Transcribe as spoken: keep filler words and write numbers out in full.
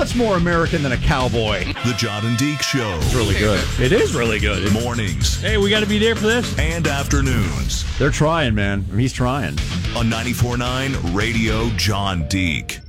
What's more American than a cowboy? The John and Deke Show. It's really good. It is really good. Mornings. Hey, we got to be there for this. And afternoons. They're trying, man. He's trying. On ninety-four point nine Radio John Deke.